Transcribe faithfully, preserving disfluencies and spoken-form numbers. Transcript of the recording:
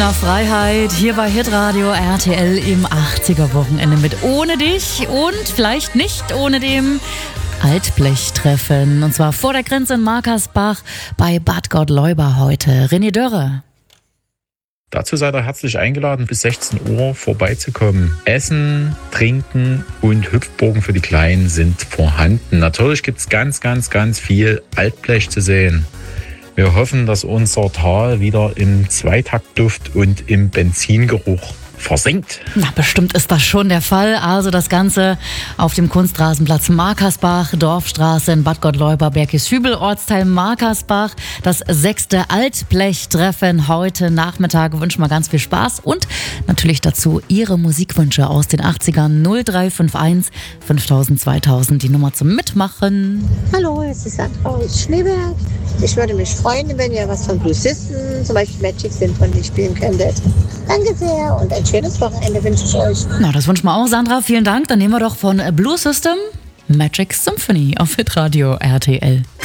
nach Freiheit hier bei Hitradio R T L im achtziger-Wochenende mit Ohne dich und vielleicht nicht ohne dem Altblechtreffen. Und zwar vor der Grenze in Markersbach bei Bad Gottleuba heute. René Dörre. Dazu seid ihr herzlich eingeladen, bis sechzehn Uhr vorbeizukommen. Essen, Trinken und Hüpfburgen für die Kleinen sind vorhanden. Natürlich gibt es ganz, ganz, ganz viel Altblech zu sehen. Wir hoffen, dass unser Tal wieder im Zweitaktduft und im Benzingeruch versinkt. Na, bestimmt ist das schon der Fall. Also das Ganze auf dem Kunstrasenplatz Markersbach, Dorfstraße in Bad Gottleuba, Berkeshübel, Ortsteil Markersbach. Das sechste Altblechtreffen heute Nachmittag. Wir wünschen mal ganz viel Spaß und natürlich dazu Ihre Musikwünsche aus den achtzigern. null drei fünf eins fünftausend zweitausend, die Nummer zum Mitmachen. Hallo, es ist Sandra aus Schneeberg. Ich würde mich freuen, wenn ihr was von Bluesisten, zum Beispiel Magic Symphony, spielen könntet. Danke sehr und ein schönes Wochenende wünsche ich euch. Na, das wünschen wir auch, Sandra. Vielen Dank. Dann nehmen wir doch von Blue System Magic Symphony auf Hitradio R T L.